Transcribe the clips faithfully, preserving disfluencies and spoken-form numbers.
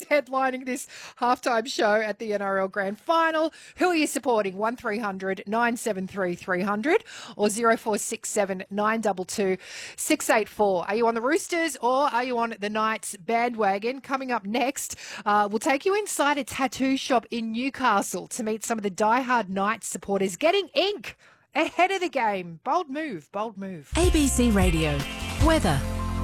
headlining this halftime show at the N R L Grand Final. Who are you supporting? one three hundred nine seven three three hundred or zero four six seven nine two two six eight four. Are you on the Roosters or are you on the Knights bandwagon? Coming up next, uh, we'll take you inside a tattoo shop in Newcastle to meet some of the diehard Knights supporters getting ink ahead of the game. Bold move, bold move. A B C Radio. Weather.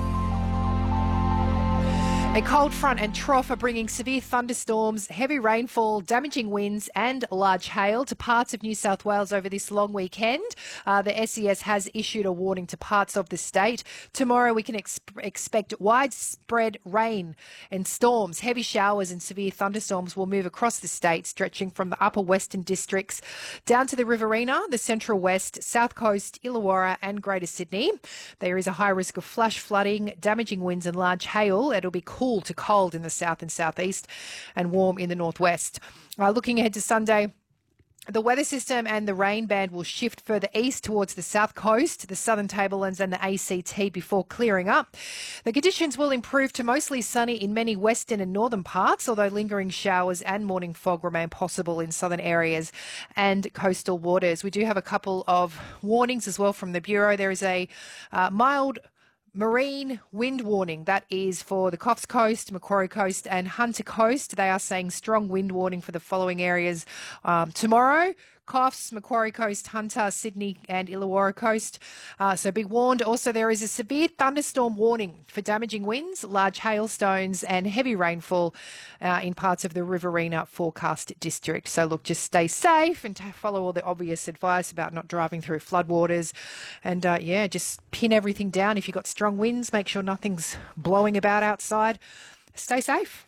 A cold front and trough are bringing severe thunderstorms, heavy rainfall, damaging winds and large hail to parts of New South Wales over this long weekend. Uh, the S E S has issued a warning to parts of the state. Tomorrow we can ex- expect widespread rain and storms. Heavy showers and severe thunderstorms will move across the state, stretching from the upper western districts down to the Riverina, the central west, south coast, Illawarra and Greater Sydney. There is a high risk of flash flooding, damaging winds and large hail. It'll be cool to cold in the south and southeast and warm in the northwest. Uh, looking ahead to Sunday, the weather system and the rain band will shift further east towards the south coast, the southern tablelands and the A C T before clearing up. The conditions will improve to mostly sunny in many western and northern parts, although lingering showers and morning fog remain possible in southern areas and coastal waters. We do have a couple of warnings as well from the Bureau. There is a uh, mild marine wind warning. That is for the Coffs Coast, Macquarie Coast and Hunter Coast. They are saying strong wind warning for the following areas um, tomorrow. Coffs, Macquarie Coast, Hunter, Sydney and Illawarra Coast. Uh, so be warned. Also, there is a severe thunderstorm warning for damaging winds, large hailstones and heavy rainfall uh, in parts of the Riverina forecast district. So look, just stay safe and follow all the obvious advice about not driving through floodwaters. And uh, yeah, just pin everything down. If you've got strong winds, make sure nothing's blowing about outside. Stay safe.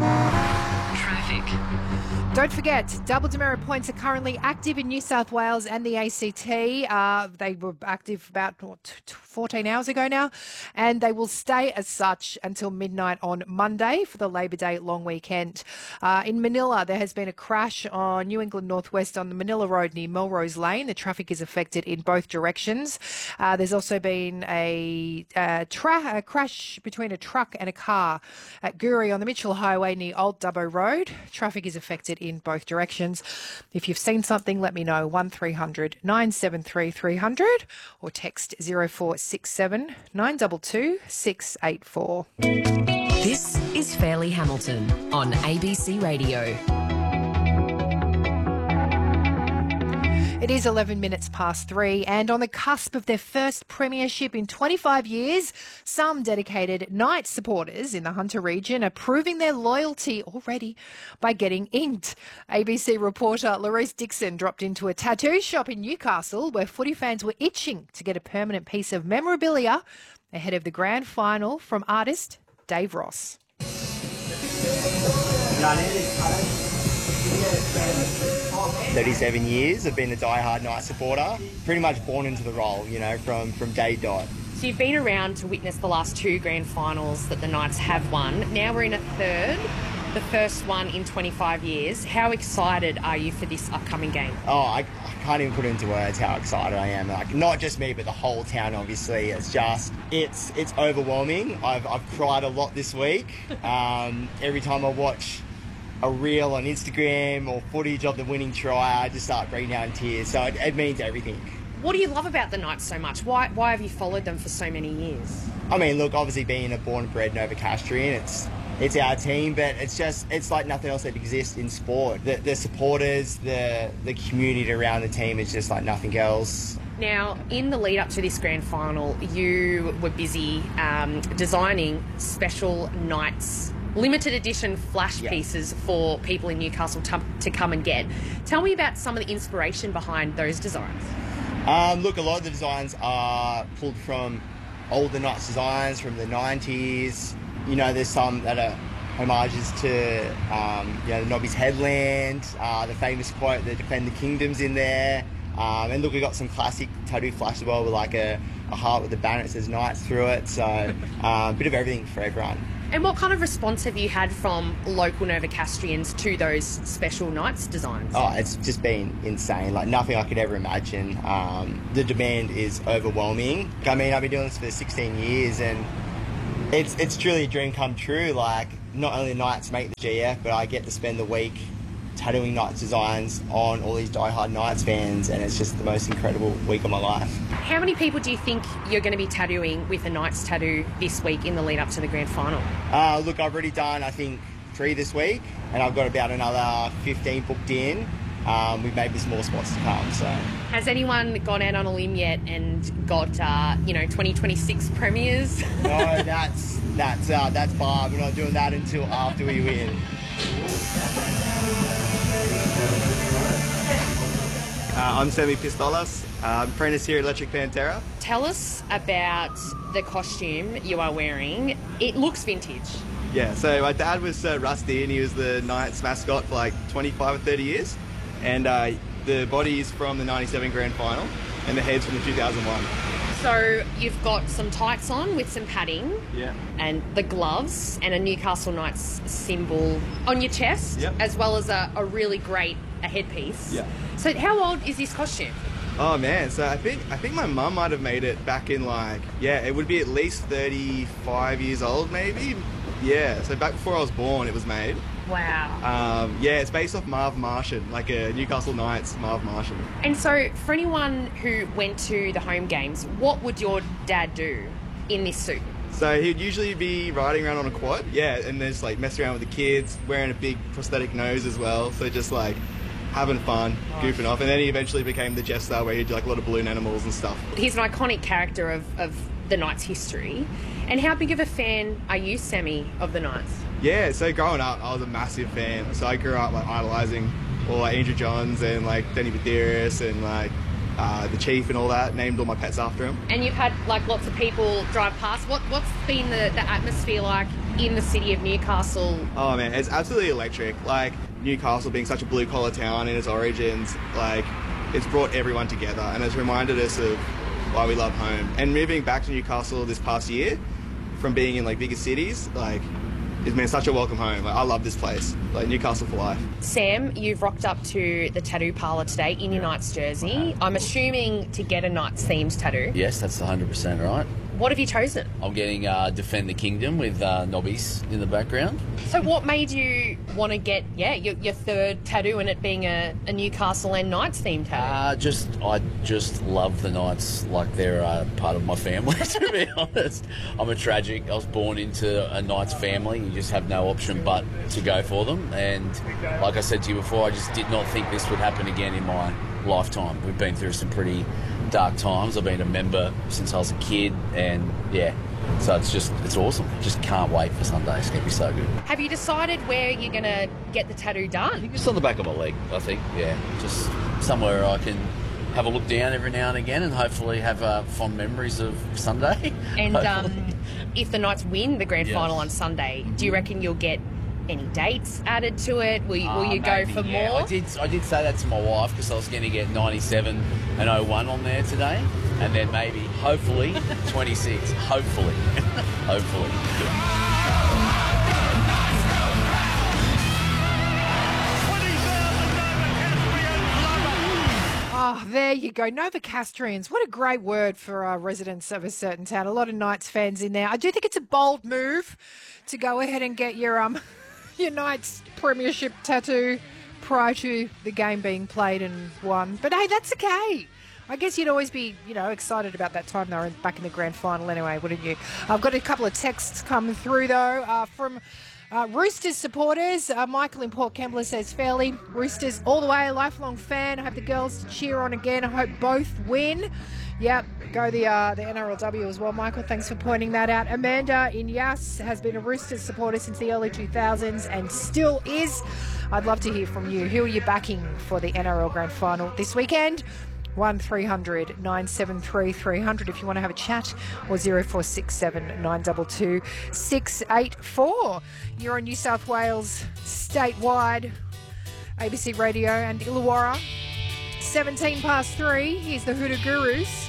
Traffic. Don't forget, double demerit points are currently active in New South Wales and the A C T. Uh, they were active about what, fourteen hours ago now, and they will stay as such until midnight on Monday for the Labor Day long weekend. Uh, in Manila, there has been a crash on New England Northwest on the Manila Road near Melrose Lane. The traffic is affected in both directions. Uh, there's also been a, a, tra- a crash between a truck and a car at Guri on the Mitchell Highway near Old Dubbo Road. Traffic is affected in both directions. If you've seen something, let me know. one three hundred nine seven three three hundred or text zero four six seven nine two two six eight four. This is Fairleigh Hamilton on A B C Radio. It is eleven minutes past three, and on the cusp of their first premiership in twenty-five years, some dedicated Knights supporters in the Hunter region are proving their loyalty already by getting inked. A B C reporter Laurice Dixon dropped into a tattoo shop in Newcastle where footy fans were itching to get a permanent piece of memorabilia ahead of the grand final from artist Dave Ross. thirty-seven years. I've been a die-hard Knights supporter. Pretty much born into the role, you know, from, from day dot. So you've been around to witness the last two grand finals that the Knights have won. Now we're in a third, the first one in twenty-five years. How excited are you for this upcoming game? Oh, I, I can't even put into words how excited I am. Like, not just me, but the whole town, obviously. It's just, it's it's overwhelming. I've, I've cried a lot this week. Um, every time I watch a reel on Instagram or footage of the winning try, I just start breaking down in tears. So it, it means everything. What do you love about the Knights so much? Why why have you followed them for so many years? I mean, look, obviously being a born and bred Novocastrian, it's it's our team, but it's just, it's like nothing else that exists in sport. The, the supporters, the the community around the team is just like nothing else. Now, in the lead up to this grand final, you were busy um, designing special Knights limited edition flash yeah. pieces for people in Newcastle to, to come and get. Tell me about some of the inspiration behind those designs. Um, look, a lot of the designs are pulled from older Knights designs from the nineties. You know, there's some that are homages to, um, you know, the Nobby's Headland, uh, the famous quote, the Defend the Kingdom's in there. Um, and look, we got some classic tattoo flash as well with like a, a heart with a banner that says Knights through it. So a um, bit of everything for everyone. And what kind of response have you had from local Novocastrians to those special Knights designs? Oh, it's just been insane. Like nothing I could ever imagine. Um, the demand is overwhelming. I mean, I've been doing this for sixteen years and it's it's truly a dream come true. Like not only the Knights make the G F, but I get to spend the week tattooing Knights designs on all these diehard Knights fans, and it's just the most incredible week of my life. How many people do you think you're going to be tattooing with a Knights tattoo this week in the lead up to the grand final? Uh, look, I've already done, I think, three this week, and I've got about another fifteen booked in. Um, we've maybe some more spots to come. So, has anyone gone out on a limb yet and got uh, you know twenty twenty-six premiers? No, that's that's uh, that's Barb. We're not doing that until after we win. Uh, I'm Sammy Pistolas. Uh, I'm apprentice here at Electric Pantera. Tell us about the costume you are wearing. It looks vintage. Yeah, so my dad was uh, Rusty, and he was the Knights mascot for like twenty-five or thirty years. And uh, the body is from the ninety-seven grand final, and the head's from the two thousand one. So you've got some tights on with some padding, yeah, and the gloves, and a Newcastle Knights symbol on your chest, yep, as well as a, a really great a headpiece. Yeah. So how old is this costume? Oh man, so I think I think my mum might have made it back in like, yeah, it would be at least thirty-five years old maybe. Yeah, so back before I was born it was made. Wow. Um, yeah, it's based off Marv Martian, like a Newcastle Knights Marv Martian. And so for anyone who went to the home games, what would your dad do in this suit? So he'd usually be riding around on a quad, yeah, and then just like messing around with the kids, wearing a big prosthetic nose as well, so just like having fun, goofing off. And then he eventually became the Jeff Star, where he'd do like a lot of balloon animals and stuff. He's an iconic character of, of the Knights history. And how big of a fan are you, Sammy, of the Knights? Yeah, so growing up, I was a massive fan. So I grew up like idolising all like Andrew Johns and like Danny Badiris and like uh, the Chief and all that. Named all my pets after him. And you've had like lots of people drive past. What what's been the, the atmosphere like in the city of Newcastle? Oh man, it's absolutely electric. Like Newcastle being such a blue collar town in its origins, like it's brought everyone together and it's reminded us of why we love home. And moving back to Newcastle this past year, from being in like bigger cities, like it's been such a welcome home. Like, I love this place, like Newcastle for life. Sam, you've rocked up to the tattoo parlour today in your Knights jersey. I'm assuming to get a Knights themed tattoo. Yes, that's one hundred percent right. What have you chosen? I'm getting uh, Defend the Kingdom with uh, Nobbies in the background. So what made you want to get, yeah, your, your third tattoo and it being a, a Newcastle and Knights themed tattoo? Uh, just, I just love the Knights like they're uh, part of my family, to be honest. I'm a tragic. I was born into a Knights family. You just have no option but to go for them. And like I said to you before, I just did not think this would happen again in my lifetime. We've been through some pretty dark times. I've been a member since I was a kid, and yeah, so it's just, it's awesome. Just can't wait for Sunday. It's going to be so good. Have you decided where you're going to get the tattoo done? Just on the back of my leg, I think, yeah. Just somewhere I can have a look down every now and again and hopefully have uh, fond memories of Sunday. And um, if the Knights win the grand yes. final on Sunday, do you reckon you'll get any dates added to it? Will you, will uh, you maybe, go for yeah. more? I did I did say that to my wife because I was going to get ninety-seven and oh one on there today, and then maybe, hopefully, twenty-six. Hopefully. Hopefully. Oh, there you go. Novocastrians. What a great word for uh, residents of a certain town. A lot of Knights fans in there. I do think it's a bold move to go ahead and get your um your Knights premiership tattoo prior to the game being played and won. But hey, that's okay. I guess you'd always be, you know, excited about that time they were back in the grand final anyway, wouldn't you? I've got a couple of texts coming through, though, uh, from uh, Roosters supporters. Uh, Michael in Port Kembla says, fairly, Roosters all the way, lifelong fan. I hope the girls to cheer on again. I hope both win. Yep, go the uh, the N R L W as well, Michael. Thanks for pointing that out. Amanda in Yass has been a Roosters supporter since the early two thousands and still is. I'd love to hear from you. Who are you backing for the N R L Grand Final this weekend? one three hundred nine seven three three hundred if you want to have a chat, or zero four six seven nine two two six eight four. You're on New South Wales statewide, A B C Radio and Illawarra. seventeen past three. Here's the Hoodoo Gurus.